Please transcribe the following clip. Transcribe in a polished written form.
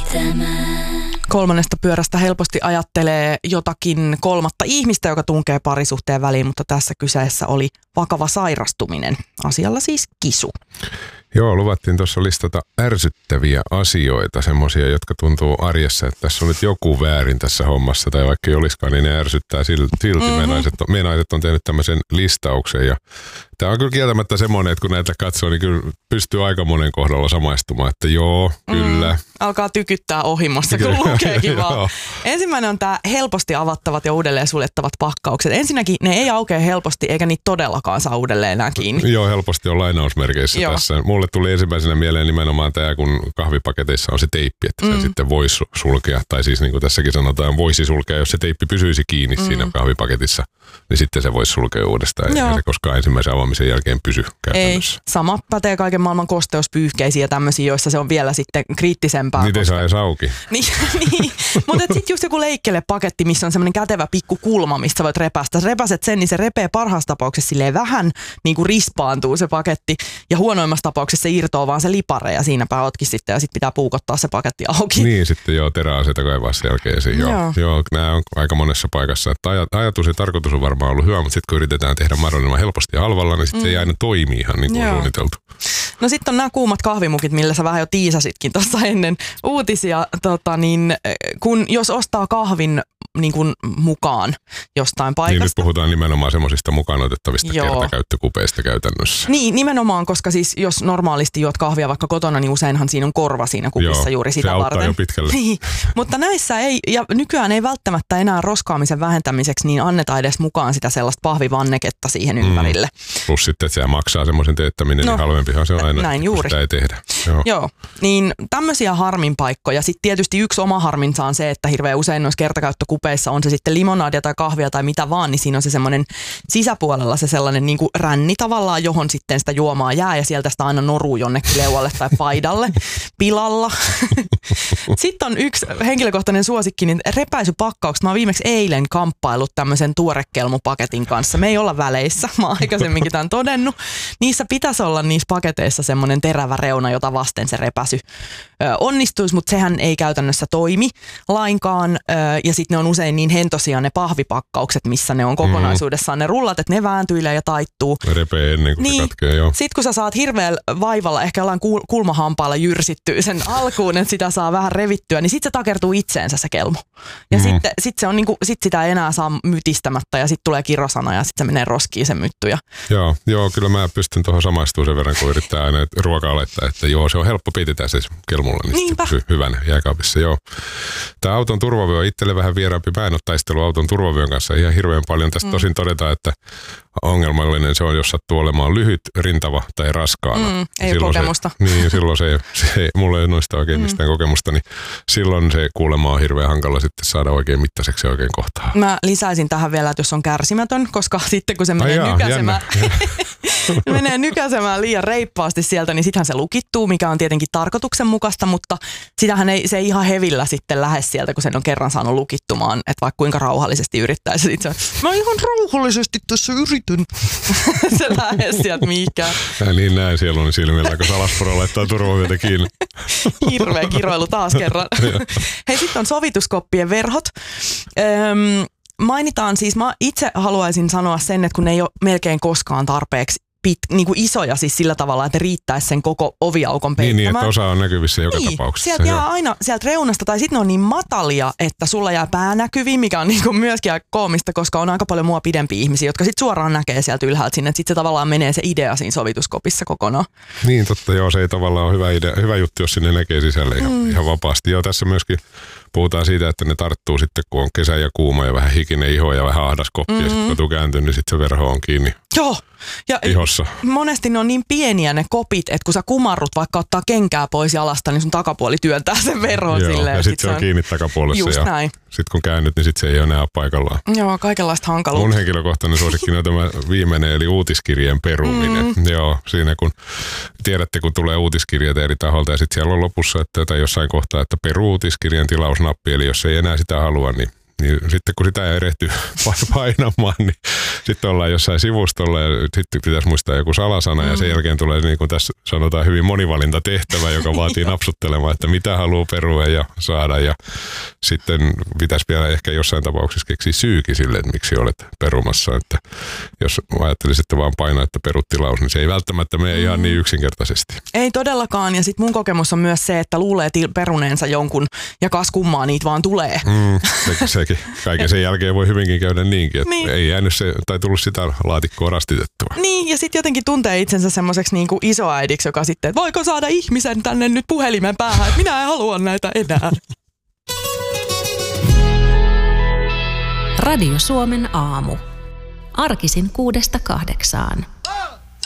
Kolmannesta pyörästä helposti ajattelee jotakin kolmatta ihmistä, joka tunkee parisuhteen väliin, mutta tässä kyseessä oli vakava sairastuminen. Asialla siis kisu. Joo, luvattiin tuossa listata ärsyttäviä asioita, semmoisia, jotka tuntuu arjessa, että tässä on nyt joku väärin tässä hommassa, tai vaikka ei olisikaan, niin ne ärsyttää silti. Me naiset on tehnyt tämmöisen listauksen, ja tämä on kyllä kieltämättä semmoinen, että kun näitä katsoo, niin kyllä pystyy aika monen kohdalla samaistumaan, että joo, kyllä. Alkaa tykyttää ohimossa, kun lukeekin vaan. Ensimmäinen on tämä helposti avattavat ja uudelleen suljettavat pakkaukset. Ensinnäkin ne ei aukea helposti, eikä niitä todellakaan saa uudelleen enää kiinni. Joo, helposti on lainausmerkeissä tässä. Mulle tuli ensimmäisenä mieleen nimenomaan tämä, kun kahvipaketeissa on se teippi, että sen sitten voisi sulkea. Tai siis niin kuin tässäkin sanotaan, voisi sulkea, jos se teippi pysyisi kiinni siinä kahvipaketissa, niin sitten se voisi sulkea uudestaan. Eikä se koskaan ensimmäisen avaamisen jälkeen pysy käytännössä. Ei, sama pätee kaiken maailman kosteuspyyhkeisiä ja tämmöisiä, joissa se on vielä sitten kriittisempää. Niitä ei saa edes auki. niin, mutta sitten just joku leikkelepaketti, missä on semmoinen kätevä pikku kulma, mistä sä voit repästä. Repäset sen, niin se repee parhaassa tapauksessa silleen vähän niin kuin rispaantuu se paketti. Ja huonoimmassa tapauksessa se irtoaa vaan se lipare ja siinäpä ootkin sitten ja sitten pitää puukottaa se paketti auki. Niin, sitten teräaseita kaivaa sen jälkeen. Joo, nämä on aika monessa paikassa. Että ajatus ja tarkoitus on varmaan ollut hyvä, mutta sitten kun yritetään tehdä mahdollisimman helposti ja halvalla, niin sitten se ei aina toimi ihan niin kuin suunniteltu. No sitten on nämä kuumat kahvimukit, millä sä vähän jo tiisasitkin tuossa ennen uutisia. Jos ostaa kahvin niin kuin mukaan jostain paikasta. Niin nyt puhutaan nimenomaan semmoisista mukaan otettavista kertakäyttökupeista käytännössä. Niin, nimenomaan, koska siis jos normaalisti juot kahvia vaikka kotona, niin useinhan siinä on korva siinä kupissa juuri sitä varten. Se auttaa jo pitkälle. Niin, mutta näissä ei, ja nykyään ei välttämättä enää roskaamisen vähentämiseksi, niin annetaan edes mukaan sitä sellaista pahvivanneketta siihen ympärille. Plus sitten, että se maksaa semmoisen teettäminen, niin halvempihan se on aina, näin juuri. Sitä ei tehdä. Joo, niin tämmöisiä harminpaikkoja. Sitten tietysti yksi oma harminsa on se, että hirveän usein noissa kertakäyttökupeissa on se sitten limonaadia tai kahvia tai mitä vaan, niin siinä on se semmoinen sisäpuolella se sellainen niin kuin ränni tavallaan, johon sitten sitä juomaa jää ja sieltä sitä aina noruu jonnekin leualle tai paidalle pilalla. Sitten on yksi henkilökohtainen suosikki, niin repäisypakkaukset. Mä oon viimeksi eilen kamppailut tämmöisen tuorekelmupaketin kanssa. Me ei olla väleissä, mä oon aikaisemminkin tämän todennut. Niissä pitäisi olla niissä paketeissa semmoinen terävä reuna, jota vasten se repäsy onnistuisi, mutta sehän ei käytännössä toimi lainkaan. Ja sitten ne on usein niin hentosia ne pahvipakkaukset, missä ne on kokonaisuudessaan ne rullat, että ne vääntyilee ja taittuu. Ne repee ennen kuin se katkee, joo. Sitten kun sä saat hirveällä vaivalla, ehkä jollain kulmahampaalla jyrsittyä sen alkuun, että sitä saa vähän revittyä, niin sitten se takertuu itseensä se kelmu. Ja sitten se on niinku, sit sitä ei enää saa mytistämättä ja sitten tulee kirosana ja sitten se menee roskiin se mytty. Joo, kyllä mä pystyn tuohon samaistumaan sen verran, kun yrittää aina ruokaa laittaa, että joo, se on helppo pitää se kelmulla, niin sitten pysyy hyvänä jääkaapissa, joo. Tämä auton turvavyö on itselle vähän vieraampi. Mä en ole taistellut auton turvavyön kanssa ihan hirveän paljon. Tästä tosin todetaan, että ongelmallinen se on, jos sattuu olemaan lyhyt, rintava tai raskaana. Ei kokemusta. Silloin se mulla ei noista oikein mistään kokemusta, niin silloin se kuulemma on hirveän hankala sitten saada oikein mittaiseksi ja oikein kohtaa. Mä lisäisin tähän vielä, että jos on kärsimätön, koska sitten kun se menee nykäsemään liian reippaasti sieltä, niin sittenhän se lukittuu, mikä on tietenkin tarkoituksenmukaista, mutta se ei ihan hevillä sitten lähde sieltä, kun sen on kerran saanut lukittumaan, että vaikka kuinka rauhallisesti yrittäisi. Mä ihan rauhallisesti tässä yritän. Se lähde sieltä mihinkään. Niin näin sielun silmillä, kun salasporo laittaa turvavyötä kiinni. Hirveä kiroilu taas kerran. Hei, sitten on sovituskoppien verhot. Mainitaan siis, mä itse haluaisin sanoa sen, että kun ne ei ole melkein koskaan tarpeeksi niin kuin isoja siis sillä tavalla, että riittäisi sen koko oviaukon peittämään. Niin, että osa on näkyvissä joka tapauksessa. Sieltä jää aina sieltä reunasta, tai sitten ne on niin matalia, että sulla jää pää näkyviin, mikä on niin kuin myöskin aika koomista, koska on aika paljon mua pidempiä ihmisiä, jotka sitten suoraan näkee sieltä ylhäältä sinne, että sitten se tavallaan menee se idea siinä sovituskopissa kokonaan. Niin, totta, joo, se ei tavallaan ole hyvä idea, hyvä juttu, jos sinne näkee sisälle ihan vapaasti. Joo, tässä myöskin puhutaan siitä, että ne tarttuu sitten, kun on kesä ja kuuma ja vähän hikinen iho ja vähän ahdas koppi ja sitten kun kääntyy, niin sitten se verho on kiinni. Joo. Ja ihossa. Monesti ne on niin pieniä ne kopit, että kun sä kumarrut vaikka ottaa kenkää pois jalasta, niin sun takapuoli työntää sen verhon silleen. Ja sitten se on kiinni takapuolessa. Just näin. Sitten kun käännyt, niin sitten se ei ole enää paikallaan. Joo, kaikenlaista hankaluutta. Mun henkilökohtainen suosikki on tämä viimeinen, eli uutiskirjeen peruminen. Joo, siinä kun tiedätte, kun tulee uutiskirjeitä eri taholta ja sitten siellä on lopussa, että jossain kohtaa, että peru uutiskirjan tilausnappi, eli jos ei enää sitä halua, niin Niin sitten kun sitä erehtyy painamaan, niin sitten ollaan jossain sivustolla ja sitten pitäisi muistaa joku salasana ja sen jälkeen tulee niin kuin tässä sanotaan hyvin monivalintatehtävä, joka vaatii napsuttelemaan, että mitä haluaa perua ja saada ja sitten pitäisi vielä ehkä jossain tapauksessa keksiä syykin sille, että miksi olet perumassa, että jos ajattelisitte vaan painaa, että peruttilaus, niin se ei välttämättä mene ihan niin yksinkertaisesti. Ei todellakaan ja sitten mun kokemus on myös se, että luulee peruneensa jonkun ja kas kummaa niitä vaan tulee. Sekin. Kaiken sen jälkeen voi hyvinkin käydä niinkin, että niin. Ei jäänyt se, tai tullut sitä laatikkoa rastitettua. Niin, ja sitten jotenkin tuntee itsensä semmoiseksi niin kuin isoäidiksi, joka sitten, että voiko saada ihmisen tänne nyt puhelimen päähän, että minä en halua näitä enää. Radio Suomen aamu. Arkisin 6–8.